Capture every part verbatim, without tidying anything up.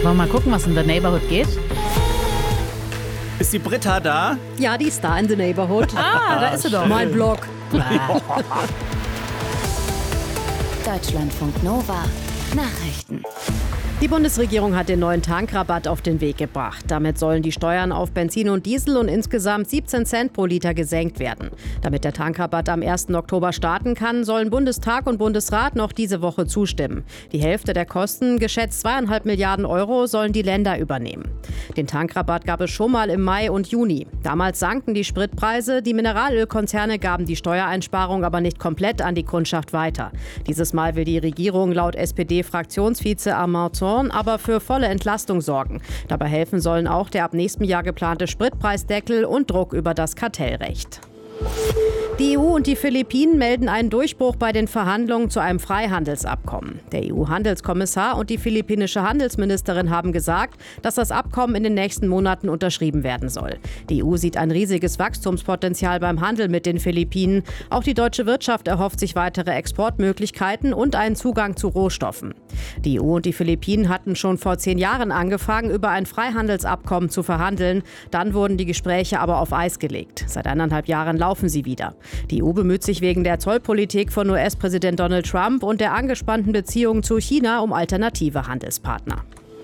Wollen wir mal gucken, was in der Neighborhood geht? Ist die Britta da? Ja, die ist da in the Neighborhood. Ah, da ist sie doch. Mein Blog. Deutschlandfunk Nova. Nachrichten. Die Bundesregierung hat den neuen Tankrabatt auf den Weg gebracht. Damit sollen die Steuern auf Benzin und Diesel um insgesamt siebzehn Cent pro Liter gesenkt werden. Damit der Tankrabatt am ersten Oktober starten kann, sollen Bundestag und Bundesrat noch diese Woche zustimmen. Die Hälfte der Kosten, geschätzt zweieinhalb Milliarden Euro, sollen die Länder übernehmen. Den Tankrabatt gab es schon mal im Mai und Juni. Damals sanken die Spritpreise, die Mineralölkonzerne gaben die Steuereinsparung aber nicht komplett an die Kundschaft weiter. Dieses Mal will die Regierung laut S P D-Fraktionsvize Armand Zorn aber für volle Entlastung sorgen. Dabei helfen sollen auch der ab nächstem Jahr geplante Spritpreisdeckel und Druck über das Kartellrecht. Die E U und die Philippinen melden einen Durchbruch bei den Verhandlungen zu einem Freihandelsabkommen. Der E U-Handelskommissar und die philippinische Handelsministerin haben gesagt, dass das Abkommen in den nächsten Monaten unterschrieben werden soll. Die E U sieht ein riesiges Wachstumspotenzial beim Handel mit den Philippinen. Auch die deutsche Wirtschaft erhofft sich weitere Exportmöglichkeiten und einen Zugang zu Rohstoffen. Die E U und die Philippinen hatten schon vor zehn Jahren angefangen, über ein Freihandelsabkommen zu verhandeln. Dann wurden die Gespräche aber auf Eis gelegt. Seit eineinhalb Jahren laufen sie wieder. Die E U bemüht sich wegen der Zollpolitik von U S-Präsident Donald Trump und der angespannten Beziehungen zu China um alternative Handelspartner.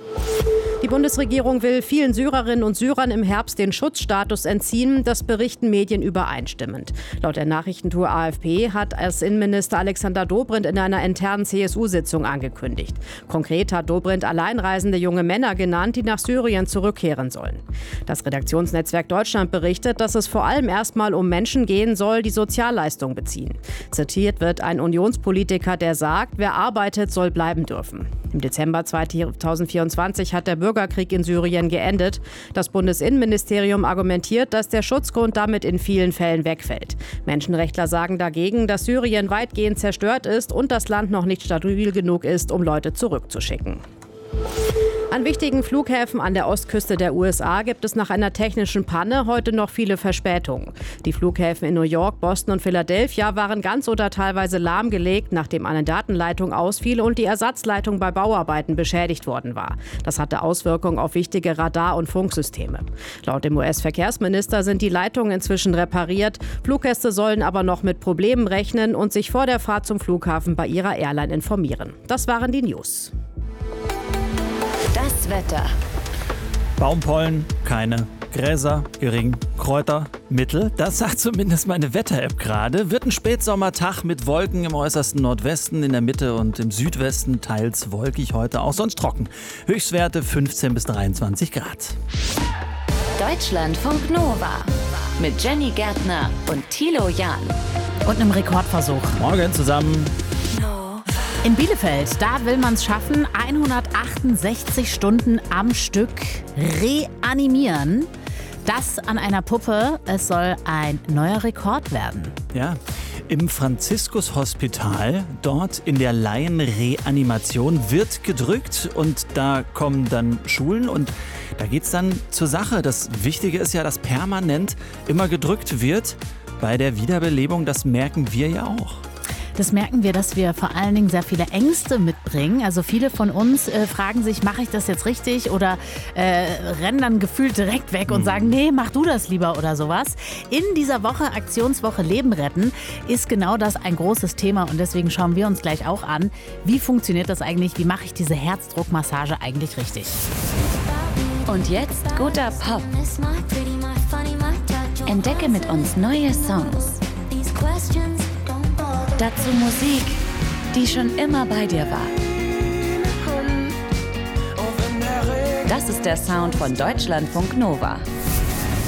Die Bundesregierung will vielen Syrerinnen und Syrern im Herbst den Schutzstatus entziehen. Das berichten Medien übereinstimmend. Laut der Nachrichtentour A F P hat es Innenminister Alexander Dobrindt in einer internen C S U-Sitzung angekündigt. Konkret hat Dobrindt alleinreisende junge Männer genannt, die nach Syrien zurückkehren sollen. Das Redaktionsnetzwerk Deutschland berichtet, dass es vor allem erstmal um Menschen gehen soll, die Sozialleistungen beziehen. Zitiert wird ein Unionspolitiker, der sagt, wer arbeitet, soll bleiben dürfen. Im Dezember zweitausendvierundzwanzig hat der Bürgerkrieg in Syrien geendet. Das Bundesinnenministerium argumentiert, dass der Schutzgrund damit in vielen Fällen wegfällt. Menschenrechtler sagen dagegen, dass Syrien weitgehend zerstört ist und das Land noch nicht stabil genug ist, um Leute zurückzuschicken. An wichtigen Flughäfen an der Ostküste der U S A gibt es nach einer technischen Panne heute noch viele Verspätungen. Die Flughäfen in New York, Boston und Philadelphia waren ganz oder teilweise lahmgelegt, nachdem eine Datenleitung ausfiel und die Ersatzleitung bei Bauarbeiten beschädigt worden war. Das hatte Auswirkungen auf wichtige Radar- und Funksysteme. Laut dem U S-Verkehrsminister sind die Leitungen inzwischen repariert. Fluggäste sollen aber noch mit Problemen rechnen und sich vor der Fahrt zum Flughafen bei ihrer Airline informieren. Das waren die News. Das Wetter. Baumpollen, keine. Gräser, gering. Kräuter, mittel. Das sagt zumindest meine Wetter-App gerade. Wird ein Spätsommertag mit Wolken im äußersten Nordwesten, in der Mitte und im Südwesten. Teils wolkig heute, auch sonst trocken. Höchstwerte fünfzehn bis dreiundzwanzig Grad. Deutschlandfunk Nova. Mit Jenny Gärtner und Thilo Jahn. Und einem Rekordversuch. Morgen zusammen. In Bielefeld, da will man es schaffen, hundertachtundsechzig Stunden am Stück reanimieren. Das an einer Puppe. Es soll ein neuer Rekord werden. Ja, im Franziskus-Hospital, dort in der Laienreanimation, wird gedrückt und da kommen dann Schulen und da geht's dann zur Sache. Das Wichtige ist ja, dass permanent immer gedrückt wird bei der Wiederbelebung. Das merken wir ja auch. Das merken wir, dass wir vor allen Dingen sehr viele Ängste mitbringen. Also viele von uns äh, fragen sich, mache ich das jetzt richtig oder äh, rennen dann gefühlt direkt weg und sagen, nee, mach du das lieber oder sowas. In dieser Woche, Aktionswoche Leben retten, ist genau das ein großes Thema und deswegen schauen wir uns gleich auch an, wie funktioniert das eigentlich, wie mache ich diese Herzdruckmassage eigentlich richtig. Und jetzt guter Pop. Entdecke mit uns neue Songs. Dazu Musik, die schon immer bei dir war. Das ist der Sound von Deutschlandfunk Nova.